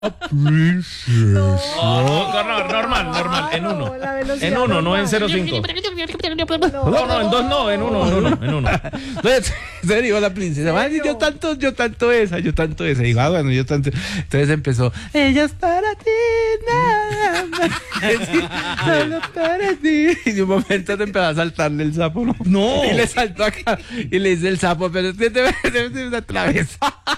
Princesa. Normal, en uno. La velocidad En uno, no en normal. 0.5. No, en dos no, en uno. Entonces dijo la princesa, "Ay, yo tanto esa. Digo, bueno, yo tanto. Entonces empezó, ella es para ti, nada más. Solo para ti. Y de un momento te empezó a saltarle el sapo, ¿no? No. Y le saltó acá. Y le dice el sapo, pero es que te una travesa.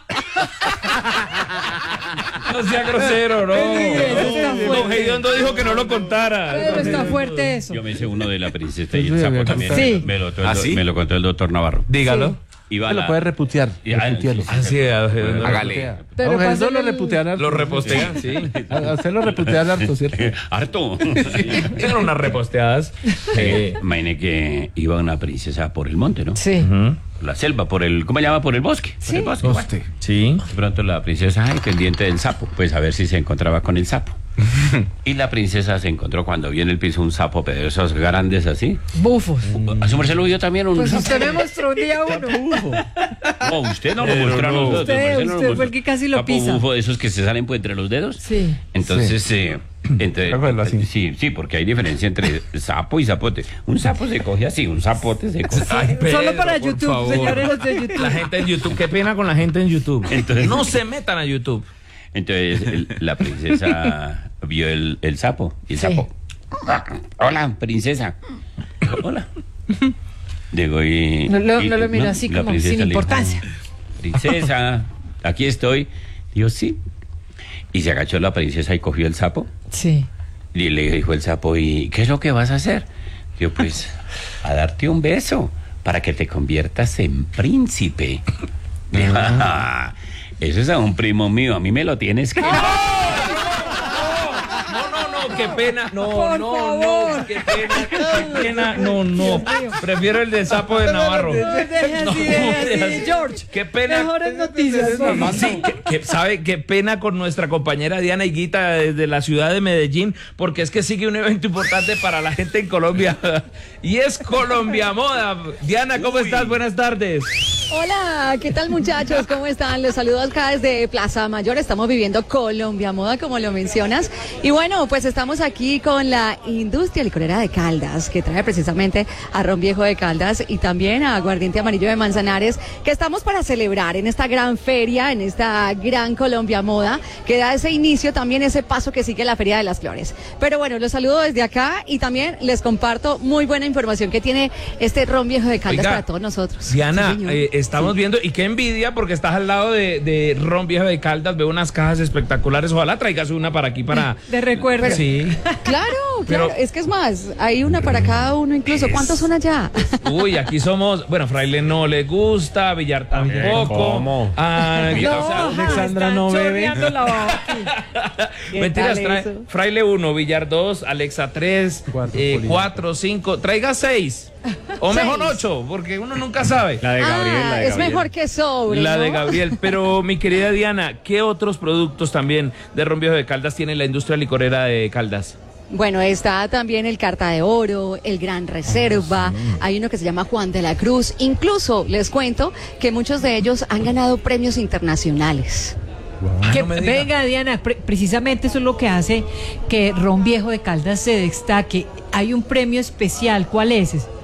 No sea grosero, no. Don Gediondo dijo que no lo contara. Pero está fuerte eso. Yo me hice uno de la princesa y el sapo también. Sí. ¿Ah, sí? Me lo contó el doctor Navarro. Dígalo. Iba Se lo la- puede reputear. Reputealo. Así es, Hágale. Pero Don Gediondo pásale lo el- reputean harto. lo repostean, sí. A usted lo reputean harto, ¿cierto? Harto. Eran unas reposteadas. Imagine que iba una princesa por el monte, ¿no? Sí. Por la selva, por el, ¿cómo se llama? Por el bosque. Por el bosque. Hostia. Sí. De pronto la princesa, ay, pendiente del sapo, pues a ver si se encontraba con el sapo. Y la princesa se encontró cuando vio en el piso un sapo, pero esos grandes así. Bufos. A su merced lo vio también un Pues sapo. usted me mostró un día uno. No, usted no lo mostró a nosotros. Usted no lo fue mostró. el que casi lo Sapo pisa. bufo, de esos que se salen pues entre los dedos. Sí. Entonces, Hágalo así. sí, porque hay diferencia entre sapo y zapote. Un sapo se coge así, un zapote se coge así. Ay, Pedro, Solo para por YouTube, favor. señores los de YouTube. La gente en YouTube, qué pena con la gente en YouTube. Entonces- No se metan a YouTube. Entonces la princesa vio el sapo y el Sí. sapo. Hola, princesa. Dijo, hola. Digo, y. No lo y- miró así la como princesa sin le dijo, importancia. Princesa, aquí estoy. Dijo, sí. Y se agachó la princesa y cogió el sapo. Sí. Y le dijo el sapo, ¿y qué es lo que vas a hacer? Yo, pues, a darte un beso para que te conviertas en príncipe. Dijo, "Ah, eso es a un primo mío, a mí me lo tienes que... No, qué pena. Por favor. Qué pena. No. Prefiero el de sapo de Navarro. Deje así, deje así. George. Qué pena. Mejores noticias, por favor. Sí, ¿sabe qué pena con nuestra compañera Diana Higuita desde la ciudad de Medellín? Porque es que sigue un evento importante para la gente en Colombia. Y es Colombia Moda. Diana, ¿cómo estás? Buenas tardes. Hola, ¿qué tal muchachos? ¿Cómo están? Les saludo acá desde Plaza Mayor. Estamos viviendo Colombia Moda, como lo mencionas. Y bueno, pues estamos aquí con la industria licorera de Caldas, que trae precisamente a Ron Viejo de Caldas y también a Aguardiente Amarillo de Manzanares, que estamos para celebrar en esta gran feria, en esta gran Colombia Moda, que da ese inicio, también ese paso que sigue la Feria de las Flores. Pero bueno, los saludo desde acá y también les comparto muy buena información que tiene este Ron Viejo de Caldas Oiga, para todos nosotros. Diana, Sí, señor. estamos viendo, y qué envidia, porque estás al lado de Ron Viejo de Caldas, veo unas cajas espectaculares. Ojalá traigas una para aquí, para... De recuerdo. Sí. Claro, Pero- es que es más, hay una para cada uno incluso. ¿Cuántos son allá? Uy, aquí somos, bueno, Fraile no le gusta, Villar tampoco. ¿cómo? Ah, o sea, Alexandra están no bebe. chorreando la baba aquí. ¿Qué Mentiras, tal trae eso? Fraile 1, Villar 2, Alexa 3, Cuatro, 4, 5, traiga 6. O mejor 8, porque uno nunca sabe. La de Gabriel, la de es Gabriel. mejor que sobre. La de ¿no? Gabriel. Pero mi querida Diana, ¿qué otros productos también de Ron Viejo de Caldas tiene la industria licorera de Caldas? Bueno, está también el Carta de Oro, el Gran Reserva, hay uno que se llama Juan de la Cruz. Incluso les cuento que muchos de ellos han ganado premios internacionales. Que- no me diga. venga, Diana, precisamente eso es lo que hace que Ron Viejo de Caldas se destaque. Hay un premio especial, ¿cuál es ese?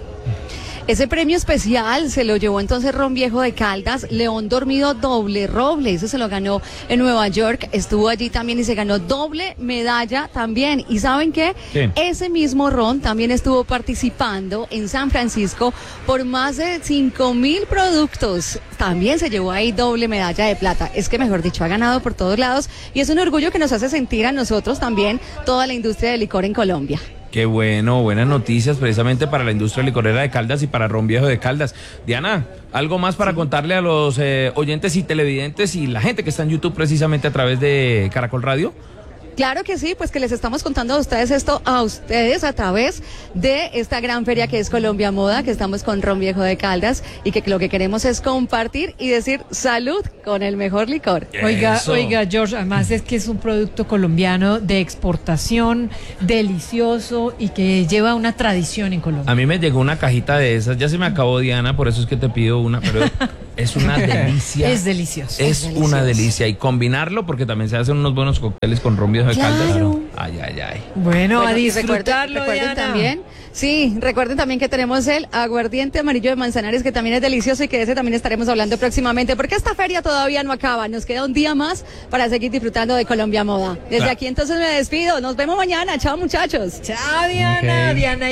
Ese premio especial se lo llevó entonces Ron Viejo de Caldas, León Dormido Doble Roble, eso se lo ganó en Nueva York, estuvo allí también y se ganó doble medalla también. ¿Y saben qué? ¿Qué? Ese mismo Ron también estuvo participando en San Francisco por más de 5,000 productos. También se llevó ahí doble medalla de plata. Es que, mejor dicho, ha ganado por todos lados y es un orgullo que nos hace sentir a nosotros también toda la industria del licor en Colombia. Qué bueno, buenas noticias precisamente para la industria licorera de Caldas y para Ron Viejo de Caldas. Diana, algo más para contarle a los oyentes y televidentes y la gente que está en YouTube precisamente a través de Caracol Radio. Claro que sí, pues que les estamos contando a ustedes esto a ustedes a través de esta gran feria que es Colombia Moda, que estamos con Ron Viejo de Caldas y que lo que queremos es compartir y decir salud con el mejor licor. Eso. Oiga, George, además es que es un producto colombiano de exportación, delicioso y que lleva una tradición en Colombia. A mí me llegó una cajita de esas, ya se me acabó Diana, por eso es que te pido una, pero Es una delicia. Es delicioso. Es una delicia. Y combinarlo, porque también se hacen unos buenos cócteles con ron viejo de Caldas. Claro. Ay, ay, ay. Bueno, a Bueno, y disfrutarlo, recuerden Diana. también. Sí, recuerden también que tenemos el aguardiente amarillo de Manzanares, que también es delicioso y que de ese también estaremos hablando próximamente, porque esta feria todavía no acaba. Nos queda un día más para seguir disfrutando de Colombia Moda. Desde Claro. aquí entonces me despido. Nos vemos mañana. Chao, muchachos. Chao, Diana. Ok. Diana